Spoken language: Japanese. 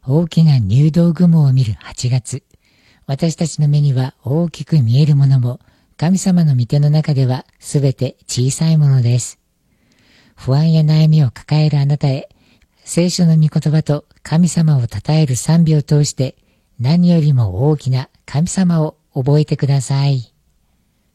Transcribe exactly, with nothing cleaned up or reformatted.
大きな入道雲を見るはちがつ。私たちの目には大きく見えるものも、神様の御手の中ではすべて小さいものです。不安や悩みを抱えるあなたへ、聖書の御言葉と神様を称える賛美を通して、何よりも大きな神様を覚えてください。